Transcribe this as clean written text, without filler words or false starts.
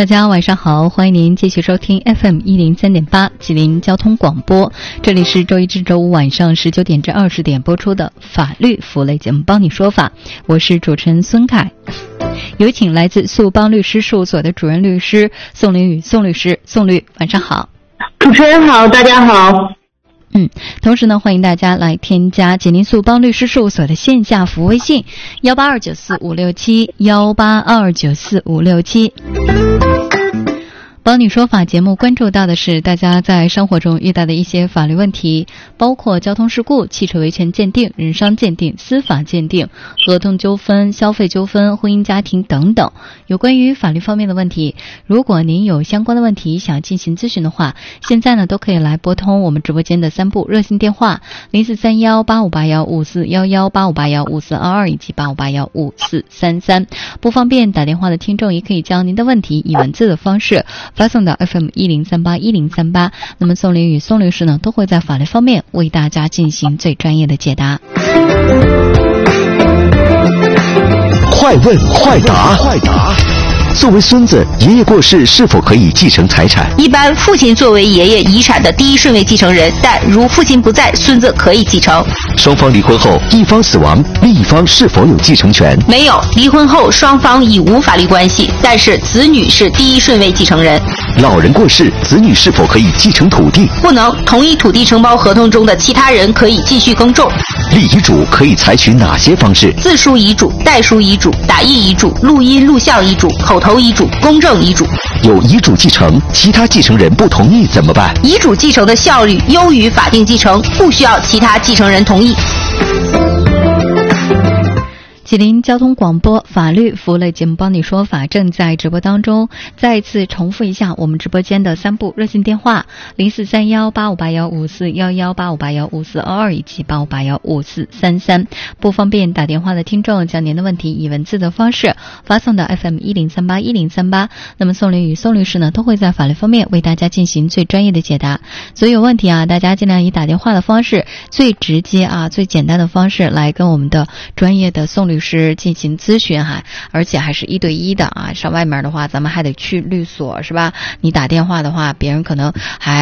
大家晚上好，欢迎您继续收听 FM103.8 吉林交通广播，这里是周一至周五晚上19点至20点播出的法律服务类节目帮你说法，我是主持人孙凯。有请来自速邦律师事务所的主任律师宋林宇宋律师。宋律晚上好。 主持人好，大家好。 同时呢，欢迎大家来添加吉林速邦律师事务所的线下服务微信182945567，182945567。帮你说法节目关注到的是大家在生活中遇到的一些法律问题，包括交通事故、汽车维权鉴定、人伤鉴定、司法鉴定、合同纠纷、消费纠纷、婚姻家庭等等有关于法律方面的问题。如果您有相关的问题想进行咨询的话，现在呢都可以来拨通我们直播间的3部热线电话04318581541185815422以及85815433。不方便打电话的听众也可以将您的问题以文字的方式发送到 FM1038138，那么宋林与宋律师呢都会在法律方面为大家进行最专业的解答。 快问快答，作为孙子，爷爷过世是否可以继承财产？ 一般父亲作为爷爷遗产的第一顺位继承人，但如父亲不在，孙子可以继承。 双方离婚后，一方死亡，另一方是否有继承权？ 没有，离婚后双方已无法律关系，但是子女是第一顺位继承人。 老人过世，子女是否可以继承土地？ 不能，同一土地承包合同中的其他人可以继续耕种。 立遗嘱可以采取哪些方式？ 自书遗嘱、代书遗嘱、打印遗嘱、录音录像遗嘱、口头遗嘱、公证遗嘱。 有遗嘱继承，其他继承人不同意怎么办？ 遗嘱继承的效率优于法定继承，不需要其他继承人同意。 吉林交通广播法律服务类节目帮你说法正在直播当中，再一次重复一下我们直播间的3部热线电话04318581541185815422以及85815433。不方便打电话的听众将您的问题以文字的方式发送到 FM1038138，那么宋林与宋律师呢都会在法律方面为大家进行最专业的解答。所以有问题大家尽量以打电话的方式，最直接最简单的方式来跟我们的专业的宋律师进行咨询而且还是1对1的上外面的话咱们还得去律所是吧？你打电话的话别人可能还